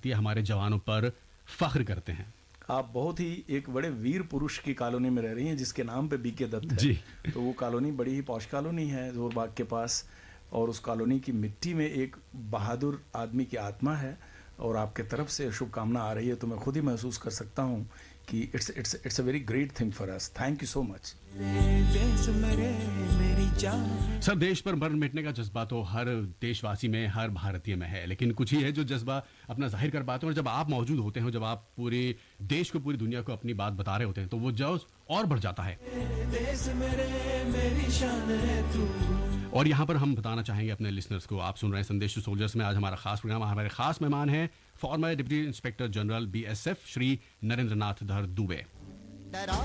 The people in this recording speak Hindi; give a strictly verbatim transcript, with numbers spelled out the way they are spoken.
भारतीय हमारे जवानों पर फख्र करते हैं। आप बहुत ही एक बड़े वीर पुरुष की कॉलोनी में रह रही हैं जिसके नाम पे बीके दत्त है। जी। तो वो कॉलोनी बड़ी ही पॉश कॉलोनी है जोरबाग के पास, और उस कॉलोनी की मिट्टी में एक बहादुर आदमी की आत्मा है, और आपके तरफ से शुभकामना आ रही है, तो मैं खुद ही महसूस कर सकता हूँ कि it's it's it's a very great thing for us. Thank you so much. Sir, देश पर मरण मिटने का जज्बा तो हर देशवासी में, हर भारतीय में है, लेकिन कुछ ही है जो जज्बा अपना जाहिर कर पाते हैं, और जब आप मौजूद होते हैं, जब आप पूरे देश को, पूरी दुनिया को अपनी बात बता रहे होते हैं, तो वो जोश और बढ़ जाता है। और यहाँ पर हम बताना चाहेंगे अपने लिसनर्स को, आप सुन रहे हैं संदेश टू सोल्जर्स में। आज हमारा खास प्रोग्राम, हमारे खास मेहमान हैं farmer deputy inspector general B S F Shri Narendra नाथ धर दुबे।